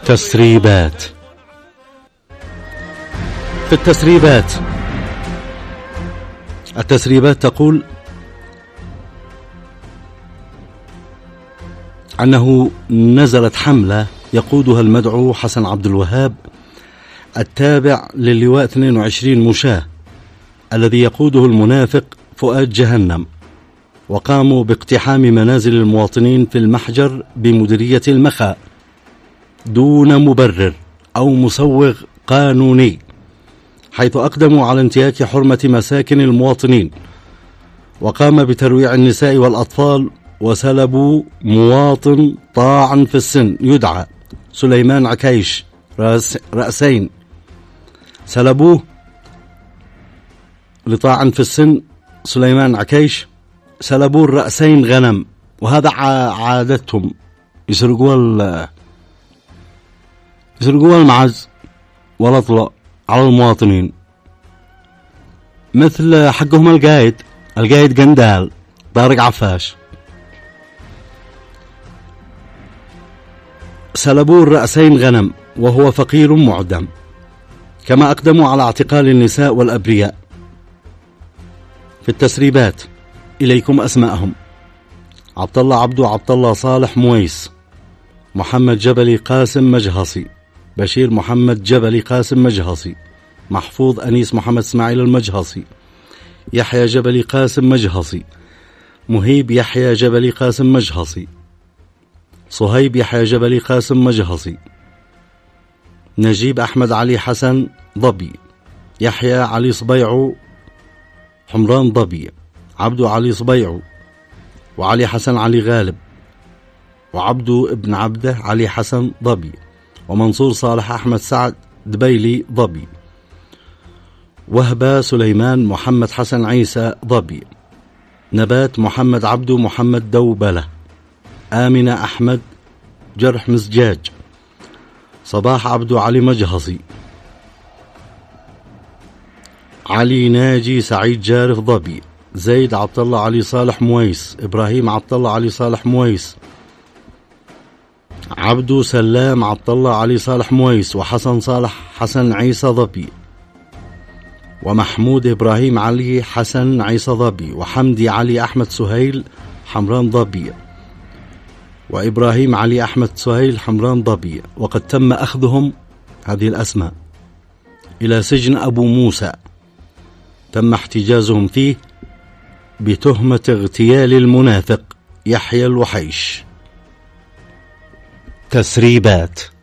تسريبات. في التسريبات تقول أنه نزلت حملة يقودها المدعو حسن عبد الوهاب التابع للواء 22 مشاة الذي يقوده المنافق فؤاد جهنم، وقاموا باقتحام منازل المواطنين في المحجر بمديرية المخا دون مبرر أو مسوغ قانوني، حيث أقدموا على انتهاك حرمة مساكن المواطنين، وقام بترويع النساء والأطفال، وسلبوا مواطن طاعن في السن يدعى سليمان عكيش رأسين، سلبوه لطاعن في السن سليمان عكيش، سلبوه الرأسين غنم، وهذا عادتهم، يسرقوا المعز والأطلع على المواطنين، مثل حقهم القايد قندال طارق عفاش، سلبوه الرأسين غنم وهو فقير معدم. كما أقدموا على اعتقال النساء والأبرياء. في التسريبات إليكم أسماءهم: عبد الله عبدو، عبد الله صالح مويس، محمد جبلي قاسم مجهصي، بشير محمد جبلي قاسم مجهصي، محفوظ أنيس محمد اسماعيل المجهصي، يحيى جبلي قاسم مجهصي، مهيب يحيى جبلي قاسم مجهصي، صهيب يحيى جبلي قاسم مجهصي، نجيب أحمد علي حسن ضبي، يحيى علي صبيعو حمران ضبي، عبدو علي صبيعو، وعلي حسن علي غالب، وعبدو ابن عبده علي حسن ضبي، ومنصور صالح أحمد سعد دبيلي ضبي، وهبة سليمان محمد حسن عيسى ضبي، نبات محمد عبدو محمد دوبلة، آمنة أحمد جرح مزجاج، صباح عبدو علي مجهصي، علي ناجي سعيد جارف ضبي، زيد عبد الله علي صالح مويس، إبراهيم عبد الله علي صالح مويس، عبدو سلام عبد الله علي صالح مويس، وحسن صالح حسن عيسى ضبي، ومحمود إبراهيم علي حسن عيسى ضبي، وحمدي علي أحمد سهيل حمران ضبي، وإبراهيم علي أحمد سهيل حمران ضبي. وقد تم أخذهم هذه الأسماء إلى سجن أبو موسى، تم احتجازهم فيه بتهمة اغتيال المنافق يحيى الوحيش. تسريبات.